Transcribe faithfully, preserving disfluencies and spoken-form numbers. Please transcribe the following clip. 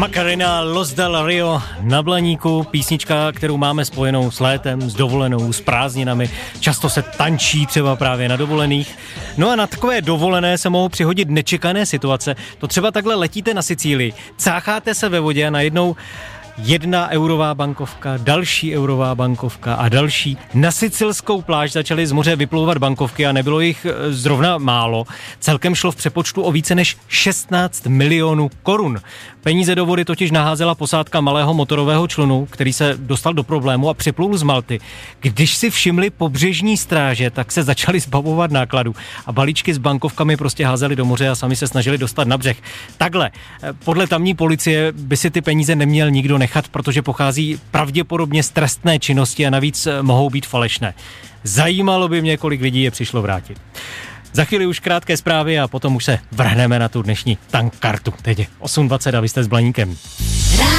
Macarena, Los del Rio na Blaníku, písnička, kterou máme spojenou s létem, s dovolenou, s prázdninami. Často se tančí třeba právě na dovolených. No a na takové dovolené se mohou přihodit nečekané situace. To třeba takhle letíte na Sicílii, cácháte se ve vodě a najednou jedna eurová bankovka, další eurová bankovka a další. Na sicilskou pláž začaly z moře vyplouvat bankovky a nebylo jich zrovna málo. Celkem šlo v přepočtu o více než šestnáct milionů korun. Peníze do vody totiž naházela posádka malého motorového člunu, který se dostal do problému a připlul z Malty. Když si všimli pobřežní stráže, tak se začali zbavovat nákladů a balíčky s bankovkami prostě házeli do moře a sami se snažili dostat na břeh. Takhle, podle tamní policie by si ty peníze neměl nikdo nechat, protože pochází pravděpodobně z trestné činnosti a navíc mohou být falešné. Zajímalo by mě, kolik lidí je přišlo vrátit. Za chvíli už krátké zprávy a potom už se vrhneme na tu dnešní tankkartu. Teď je osm dvacet a vy jste s Blaníkem.